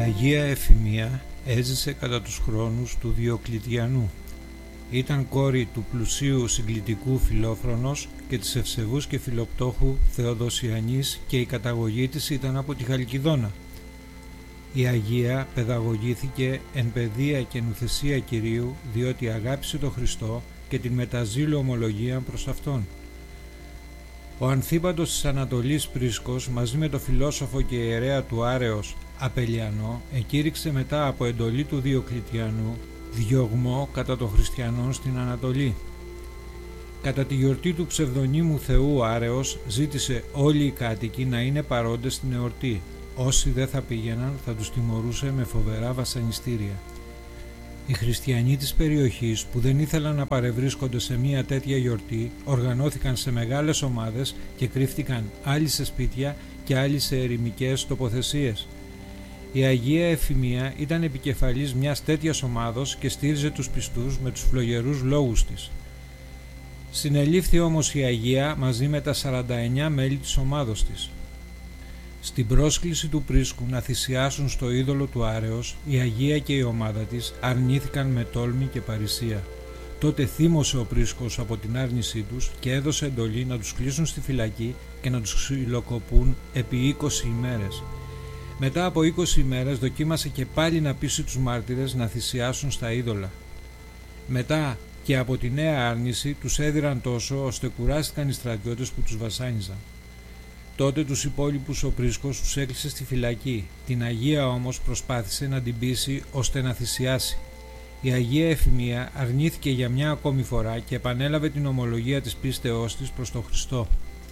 Αγία Εφημία έζησε κατά τους χρόνους του Διοκλητιανού. Ήταν κόρη του πλουσίου συγκλητικού Φιλόφρονος και της ευσεβούς και φιλοπτώχου Θεοδοσιανής και η καταγωγή της ήταν από τη Χαλκιδόνα. Η Αγία παιδαγωγήθηκε εν παιδεία και νουθεσία Κυρίου, διότι αγάπησε τον Χριστό και την μεταζήλου ομολογία προς Αυτόν. Ο Ανθίπατος της Ανατολής Πρίσκος μαζί με το φιλόσοφο και ιερέα του Άρεος Απελιανό εκήρυξε μετά από εντολή του Διοκλητιανού διωγμό κατά των χριστιανών στην Ανατολή. Κατά τη γιορτή του ψευδονύμου Θεού Άρεος ζήτησε όλοι οι κάτοικοι να είναι παρόντες στην εορτή. Όσοι δεν θα πήγαιναν θα τους τιμωρούσε με φοβερά βασανιστήρια. Οι χριστιανοί της περιοχής που δεν ήθελαν να παρευρίσκονται σε μια τέτοια γιορτή οργανώθηκαν σε μεγάλες ομάδες και κρύφτηκαν άλλοι σε σπίτια και άλλοι σε ερημικές τοποθεσίες. Η Αγία Εφημία ήταν επικεφαλής μιας τέτοιας ομάδος και στήριζε τους πιστούς με τους φλογερούς λόγους της. Συνελήφθη όμως η Αγία μαζί με τα 49 μέλη της ομάδος της. Στην πρόσκληση του Πρίσκου να θυσιάσουν στο είδωλο του Άρεος, η Αγία και η ομάδα της αρνήθηκαν με τόλμη και παρησία. Τότε θύμωσε ο Πρίσκος από την άρνησή τους και έδωσε εντολή να τους κλείσουν στη φυλακή και να τους ξυλοκοπούν επί 20 ημέρες. Μετά από 20 ημέρες δοκίμασε και πάλι να πείσει τους μάρτυρες να θυσιάσουν στα είδωλα. Μετά και από τη νέα άρνηση τους έδιραν τόσο ώστε κουράστηκαν οι στρατιώτες που τους βασάνιζαν. Τότε τους υπόλοιπους ο Πρίσκος τους έκλεισε στη φυλακή. Την Αγία όμως προσπάθησε να την πείσει ώστε να θυσιάσει. Η Αγία Εφημία αρνήθηκε για μια ακόμη φορά και επανέλαβε την ομολογία της πίστεώς της προς τον Χριστό.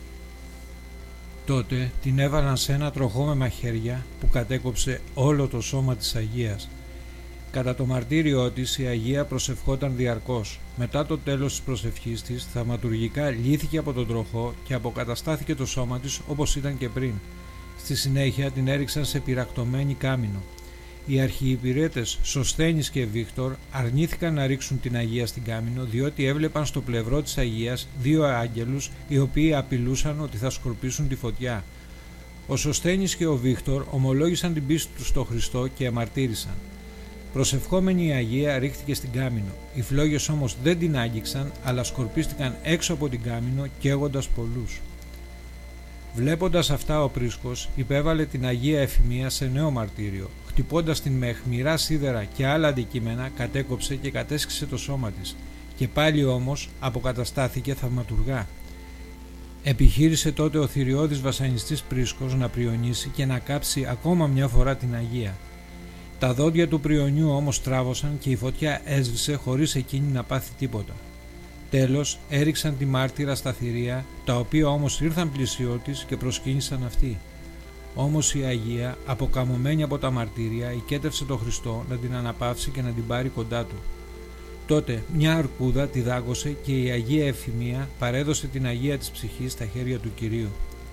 Τότε την έβαλαν σε ένα τροχό με μαχαίρια που κατέκοψε όλο το σώμα της Αγίας. Κατά το μαρτύριό της η Αγία προσευχόταν διαρκώς. Μετά το τέλος της προσευχής της θαυματουργικά λύθηκε από τον τροχό και αποκαταστάθηκε το σώμα της όπως ήταν και πριν. Στη συνέχεια την έριξαν σε πυρακτωμένη κάμινο. Οι αρχιυπηρέτες Σωσθένης και Βίκτορ αρνήθηκαν να ρίξουν την Αγία στην κάμινο διότι έβλεπαν στο πλευρό της Αγίας δύο άγγελους οι οποίοι απειλούσαν ότι θα σκορπίσουν τη φωτιά. Ο Σωσθένης και ο Βίκτορ ομολόγησαν την πίστη τους στο Χριστό και αμαρτύρησαν. Προσευχόμενη η Αγία ρίχθηκε στην κάμινο. Οι φλόγες όμως δεν την άγγιξαν αλλά σκορπίστηκαν έξω από την κάμινο καίγοντας πολλούς. Βλέποντας αυτά ο Πρίσκος υπέβαλε την Αγία Εφημία σε νέο μαρτύριο. Χτυπώντας την με αιχμηρά σίδερα και άλλα αντικείμενα κατέκοψε και κατέσχισε το σώμα της και πάλι όμως αποκαταστάθηκε θαυματουργά. Επιχείρησε τότε ο θηριώδης βασανιστής Πρίσκος να πριονίσει και να κάψει ακόμα μια φορά την Αγία. Τα δόντια του πριονιού όμως τράβωσαν και η φωτιά έσβησε χωρίς εκείνη να πάθει τίποτα. Τέλος έριξαν τη μάρτυρα στα θηρία, τα οποία όμως ήρθαν πλησιό της και προσκύνησαν αυτή. Όμως η Αγία, αποκαμωμένη από τα μαρτύρια, οικέτευσε τον Χριστό να την αναπαύσει και να την πάρει κοντά του. Τότε μια αρκούδα τη δάγκωσε και η Αγία Εφημία παρέδωσε την Αγία της ψυχής στα χέρια του Κυρίου.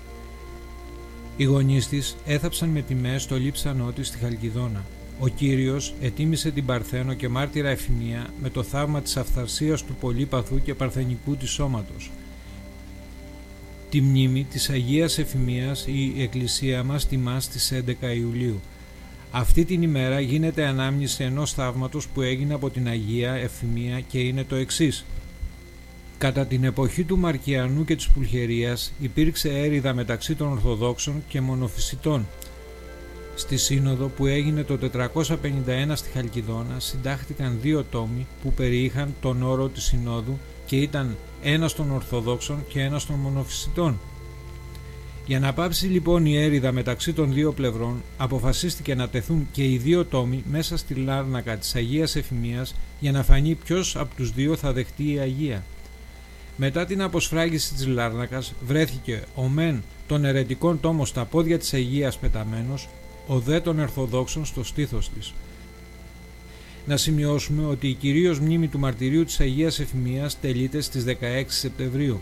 Οι γονείς της έθαψαν με τιμές το λείψανό της στη Χαλκιδόνα. Ο Κύριος ετίμησε την Παρθένο και μάρτυρα Εφημία με το θαύμα της αυθαρσίας του πολύπαθου και παρθενικού της σώματος. Τη μνήμη της Αγίας Εφημίας η Εκκλησία μας τιμά στις 11 Ιουλίου. Αυτή την ημέρα γίνεται ανάμνηση ενός θαύματος που έγινε από την Αγία Εφημία και είναι το εξής. Κατά την εποχή του Μαρκιανού και της Πουλχερίας υπήρξε έρηδα μεταξύ των Ορθοδόξων και Μονοφυσιτών. Στη Σύνοδο που έγινε το 451 στη Χαλκιδόνα συντάχθηκαν δύο τόμοι που περιείχαν τον όρο της Συνόδου και ήταν ένας των Ορθοδόξων και ένας των Μονοφυσιτών. Για να πάψει λοιπόν η έρηδα μεταξύ των δύο πλευρών αποφασίστηκε να τεθούν και οι δύο τόμοι μέσα στη λάρνακα της Αγίας Εφημίας για να φανεί ποιος από τους δύο θα δεχτεί η Αγία. Μετά την αποσφράγιση της λάρνακας βρέθηκε ο μεν των αιρετικών τόμων στα πόδια της Αγίας πεταμένος, ο δε των Ορθοδόξων στο στήθος της. Να σημειώσουμε ότι η κυρίως μνήμη του μαρτυρίου της Αγίας Εφημίας τελείται στις 16 Σεπτεμβρίου.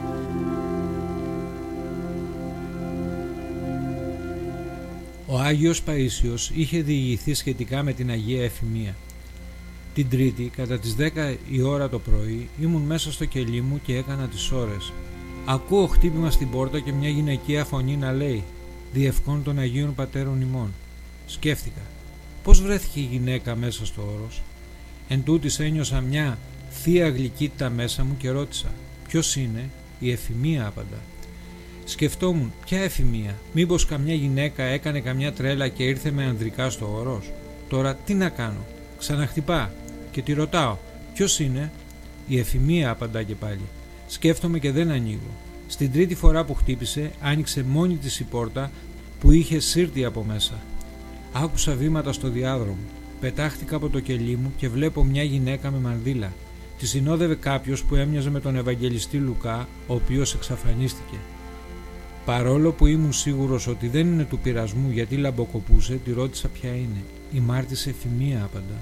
Ο Άγιος Παΐσιος είχε διηγηθεί σχετικά με την Αγία Εφημία. Την Τρίτη, κατά τις 10 η ώρα το πρωί, ήμουν μέσα στο κελί μου και έκανα τις ώρες. Ακούω χτύπημα στην πόρτα και μια γυναικεία φωνή να λέει «Διευκόν των Αγίων Πατέρων ημών». Σκέφτηκα, Πώς βρέθηκε η γυναίκα μέσα στο όρος? Εν τούτης ένιωσα μια θεία γλυκύτητα μέσα μου και ρώτησα: ποιος είναι? Η Εφημεία, απαντά. Σκεφτόμουν, ποια Εφημεία? Μήπως καμιά γυναίκα έκανε καμιά τρέλα και ήρθε με ανδρικά στο όρος? Τώρα τι να κάνω? Ξαναχτυπά και τη ρωτάω: ποιος είναι? Η Εφημεία, απαντά και πάλι. Σκέφτομαι και δεν ανοίγω. Στην τρίτη φορά που χτύπησε, άνοιξε μόνη της η πόρτα που είχε σύρτη από μέσα. Άκουσα βήματα στο διάδρομο. Πετάχτηκα από το κελί μου και βλέπω μια γυναίκα με μανδύλα. Τη συνόδευε κάποιος που έμοιαζε με τον Ευαγγελιστή Λουκά, ο οποίος εξαφανίστηκε. Παρόλο που ήμουν σίγουρος ότι δεν είναι του πειρασμού γιατί λαμποκοπούσε, τη ρώτησα ποια είναι. Η Μάρτης Εφημεία, απαντά.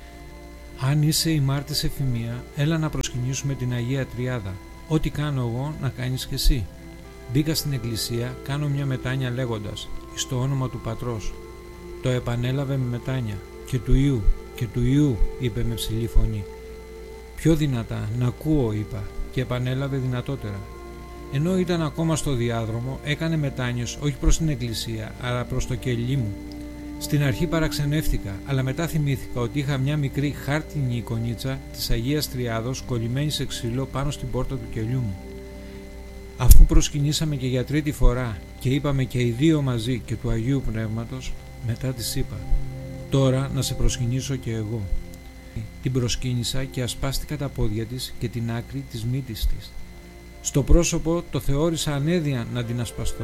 Αν είσαι η Μάρτης Εφημεία, έλα να προσκυνήσουμε την Αγία Τριάδα. Ό,τι κάνω εγώ, να κάνεις και εσύ. Μπήκα στην εκκλησία, κάνω μια μετάνια λέγοντας: εις το όνομα του Πατρός. Το επανέλαβε με μετάνια. Και του Υιού, και του Υιού, είπε με ψηλή φωνή. Πιο δυνατά, να ακούω, είπα, και επανέλαβε δυνατότερα. Ενώ ήταν ακόμα στο διάδρομο, έκανε μετάνιες όχι προς την εκκλησία, αλλά προς το κελί μου. Στην αρχή παραξενεύτηκα, αλλά μετά θυμήθηκα ότι είχα μια μικρή χάρτινη εικονίτσα της Αγίας Τριάδος κολλημένη σε ξύλο πάνω στην πόρτα του κελιού μου. Αφού προσκυνήσαμε και για τρίτη φορά και είπαμε και οι δύο μαζί και του Αγίου Πνεύματος, μετά της είπα: τώρα να σε προσκυνήσω και εγώ. Την προσκύνησα και ασπάστηκα τα πόδια της και την άκρη της μύτης της. Στο πρόσωπο το θεώρησα ανέδεια να την ασπαστώ.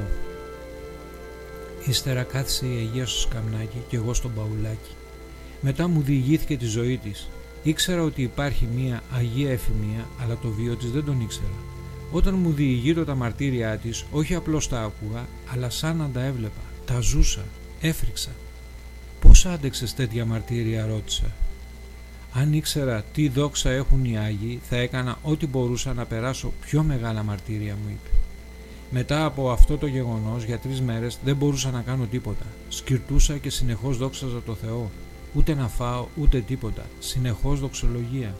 Ύστερα κάθισε η Αγία στο σκαμνάκι και εγώ στο μπαουλάκι. Μετά μου διηγήθηκε τη ζωή της. Ήξερα ότι υπάρχει μία Αγία Εφημεία, αλλά το βίο της δεν τον ήξερα. Όταν μου διηγείτο τα μαρτύρια της, όχι απλώς τα άκουγα, αλλά σαν να τα έβλεπα. Τα ζούσα, έφρυξα. Πώς άντεξες τέτοια μαρτύρια, ρώτησα. Αν ήξερα τι δόξα έχουν οι Άγιοι, θα έκανα ό,τι μπορούσα να περάσω πιο μεγάλα μαρτύρια, μου είπε. Μετά από αυτό το γεγονός, για 3 μέρες δεν μπορούσα να κάνω τίποτα. Σκυρτούσα και συνεχώς δόξαζα το Θεό. Ούτε να φάω, ούτε τίποτα. Συνεχώς δοξολογία.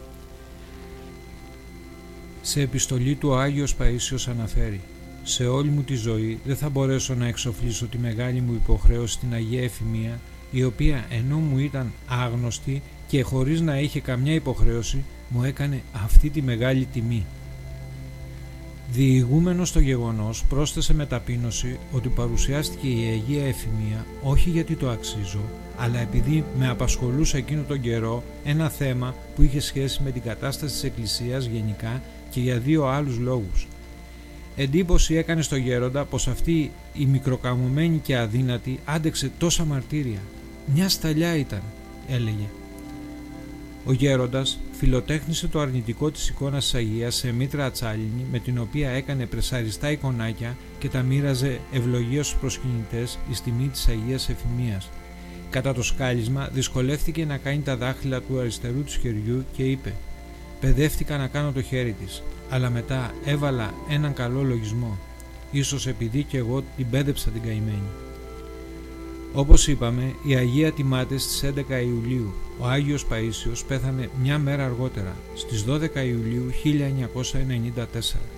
Σε επιστολή του ο Άγιος Παΐσιος αναφέρει: σε όλη μου τη ζωή δεν θα μπορέσω να εξοφλήσω τη μεγάλη μου υποχρέωση στην Αγία Εφημεία, η οποία ενώ μου ήταν άγνωστη και χωρίς να είχε καμιά υποχρέωση, μου έκανε αυτή τη μεγάλη τιμή. Διηγούμενος το γεγονός, πρόσθεσε με ταπείνωση ότι παρουσιάστηκε η Αγία Εφημεία όχι γιατί το αξίζω, αλλά επειδή με απασχολούσε εκείνο τον καιρό ένα θέμα που είχε σχέση με την κατάσταση της Εκκλησίας γενικά και για 2 άλλους λόγους. Εντύπωση έκανε στο γέροντα πως αυτή η μικροκαμωμένη και αδύνατη άντεξε τόσα μαρτύρια. Μια σταλιά ήταν, έλεγε. Ο γέροντας φιλοτέχνησε το αρνητικό της εικόνας της Αγίας σε μήτρα ατσάλινη, με την οποία έκανε πρεσαριστά εικονάκια και τα μοίραζε ευλογία στους προσκυνητές εις τιμή της Αγίας Εφημείας. Κατά το σκάλισμα δυσκολεύτηκε να κάνει τα δάχτυλα του αριστερού του χεριού και είπε: παιδεύτηκα να κάνω το χέρι της, αλλά μετά έβαλα έναν καλό λογισμό, ίσως επειδή και εγώ την πέδεψα την καημένη. Όπως είπαμε, η Αγία τιμάται στις 11 Ιουλίου. Ο Άγιος Παΐσιος πέθανε μια μέρα αργότερα, στις 12 Ιουλίου 1994.